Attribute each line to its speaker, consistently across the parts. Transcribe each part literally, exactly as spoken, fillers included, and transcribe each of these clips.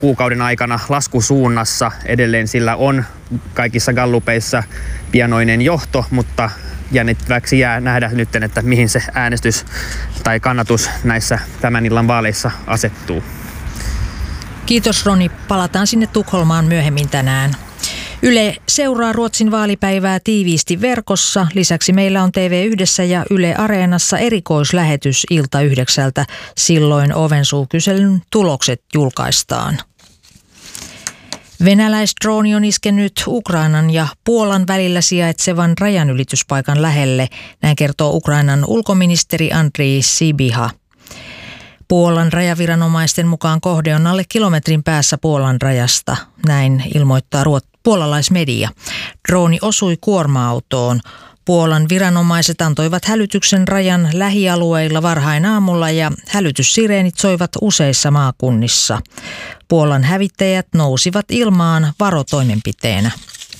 Speaker 1: kuukauden aikana laskusuunnassa. Edelleen sillä on kaikissa gallupeissa pienoinen johto, mutta jännittäväksi jää nähdä nyt, että mihin se äänestys tai kannatus näissä tämän illan vaaleissa asettuu.
Speaker 2: Kiitos Roni. Palataan sinne Tukholmaan myöhemmin tänään. Yle seuraa Ruotsin vaalipäivää tiiviisti verkossa. Lisäksi meillä on T V yhdessä ja Yle Areenassa erikoislähetys ilta yhdeksältä. Silloin ovensuukyselyn tulokset julkaistaan. Venäläisdrooni on iskenyt Ukrainan ja Puolan välillä sijaitsevan rajanylityspaikan lähelle. Näin kertoo Ukrainan ulkoministeri Andrii Sybiha. Puolan rajaviranomaisten mukaan kohde on alle kilometrin päässä Puolan rajasta. Näin ilmoittaa ruot- puolalaismedia. Drooni osui kuorma-autoon. Puolan viranomaiset antoivat hälytyksen rajan lähialueilla varhain aamulla ja hälytyssireenit soivat useissa maakunnissa. Puolan hävittäjät nousivat ilmaan varotoimenpiteenä.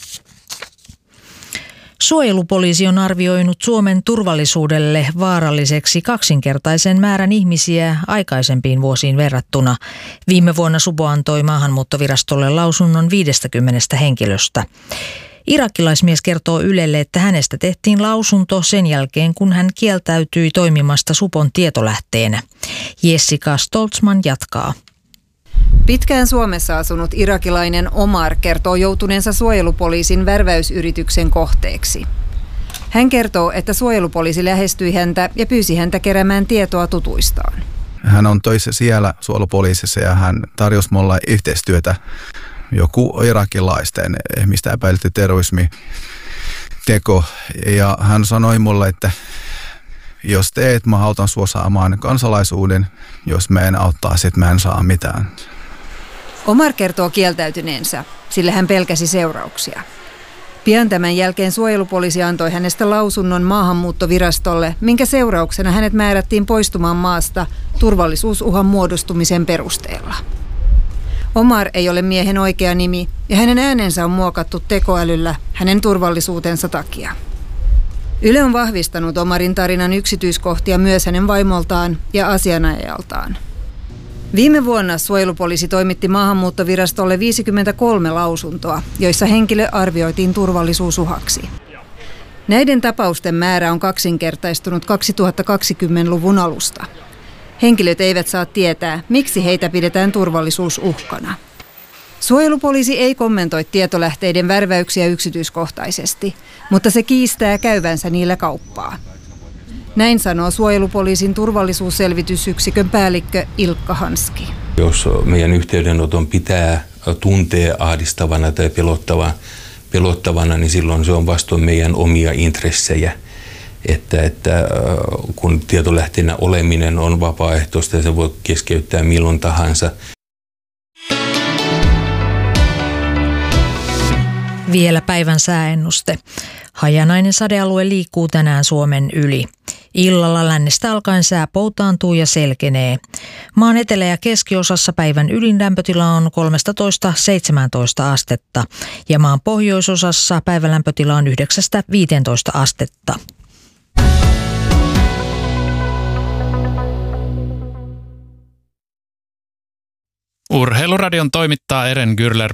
Speaker 2: Suojelupoliisi on arvioinut Suomen turvallisuudelle vaaralliseksi kaksinkertaisen määrän ihmisiä aikaisempiin vuosiin verrattuna. Viime vuonna Supo antoi maahanmuuttovirastolle lausunnon viidestäkymmenestä henkilöstä. Irakilaismies kertoo Ylelle, että hänestä tehtiin lausunto sen jälkeen, kun hän kieltäytyi toimimasta Supon tietolähteenä. Jessica Stoltzman jatkaa.
Speaker 3: Pitkään Suomessa asunut irakilainen Omar kertoo joutuneensa suojelupoliisin värväysyrityksen kohteeksi. Hän kertoo, että suojelupoliisi lähestyi häntä ja pyysi häntä keräämään tietoa tutuistaan.
Speaker 4: Hän on töissä siellä suojelupoliisissa ja hän tarjosi mulle yhteistyötä joku irakilaisten ihmistä epäilty terrorismi teko. Ja hän sanoi mulle, että jos teet, mä autan sua saamaan kansalaisuuden. Jos mä en auttaa, sit mä en saa mitään.
Speaker 3: Omar kertoo kieltäytyneensä, sillä hän pelkäsi seurauksia. Pian tämän jälkeen suojelupoliisi antoi hänestä lausunnon maahanmuuttovirastolle, minkä seurauksena hänet määrättiin poistumaan maasta turvallisuusuhan muodostumisen perusteella. Omar ei ole miehen oikea nimi ja hänen äänensä on muokattu tekoälyllä hänen turvallisuutensa takia. Yle on vahvistanut Omarin tarinan yksityiskohtia myös hänen vaimoltaan ja asianajajaltaan. Viime vuonna suojelupoliisi toimitti maahanmuuttovirastolle viisikymmentäkolme lausuntoa, joissa henkilö arvioitiin turvallisuusuhaksi. Näiden tapausten määrä on kaksinkertaistunut kaksituhattakaksikymmentäluvun alusta. Henkilöt eivät saa tietää, miksi heitä pidetään turvallisuusuhkana. Suojelupoliisi ei kommentoi tietolähteiden värväyksiä yksityiskohtaisesti, mutta se kiistää käyvänsä niillä kauppaa. Näin sanoo suojelupoliisin turvallisuusselvitysyksikön päällikkö Ilkka Hanski.
Speaker 5: Jos meidän yhteydenoton pitää tuntea ahdistavana tai pelottavana, pelottavana, niin silloin se on vastoin meidän omia intressejä. Että, että kun tietolähteenä oleminen on vapaaehtoista ja se voi keskeyttää milloin tahansa.
Speaker 2: Vielä päivän sääennuste. Hajanainen sadealue liikkuu tänään Suomen yli. Illalla lännestä alkaen sää poutaantuu ja selkenee. Maan etelä- ja keskiosassa päivän ydinlämpötila on kolmetoista seitsemäntoista astetta ja maan pohjoisosassa päivän lämpötila on yhdeksästä viiteentoista astetta.
Speaker 6: Urheiluradion toimittaa Eren Gürler.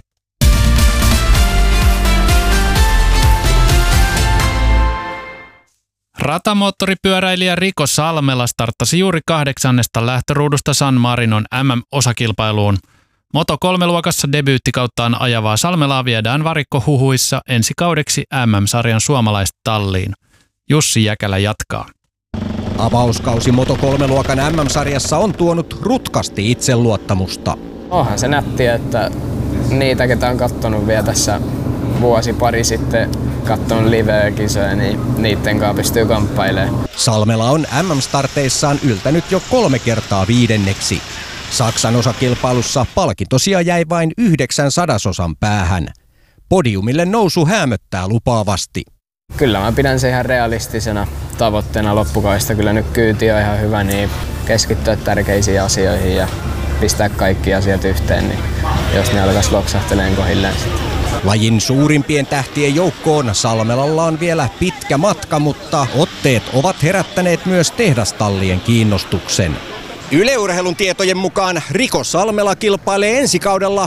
Speaker 6: Ratamoottoripyöräilijä Rico Salmela starttasi juuri kahdeksannesta lähtöruudusta San Marinon M M-osakilpailuun. Moto kolme luokassa debyyttikauttaan ajavaa Salmelaa viedään varikkohuhuissa ensi kaudeksi M M-sarjan suomalaistalliin. Jussi Jäkälä jatkaa.
Speaker 7: Avauskausi Moto kolme luokan M M-sarjassa on tuonut rutkasti itseluottamusta.
Speaker 8: Onhan se nättiä, että niitä, ketä on kattonut vielä tässä vuosi pari sitten katson live-kisoja, niin niitten kanssa pystyy kamppailemaan.
Speaker 7: Salmela on M M-starteissaan yltänyt jo kolme kertaa viidenneksi. Saksan osakilpailussa palkintosia jäi vain yhdeksän sadasosan päähän. Podiumille nousu häämöttää lupaavasti.
Speaker 8: Kyllä mä pidän se ihan realistisena tavoitteena loppukaista. Kyllä nyt kyyti on ihan hyvä, niin keskittyä tärkeisiin asioihin ja pistää kaikki asiat yhteen, niin jos ne alkaisi loksahteleen kohdilleen sitten.
Speaker 7: Lajin suurimpien tähtien joukkoon Salmelalla on vielä pitkä matka, mutta otteet ovat herättäneet myös tehdastallien kiinnostuksen. Yle Urheilun tietojen mukaan Riko Salmela kilpailee ensi kaudella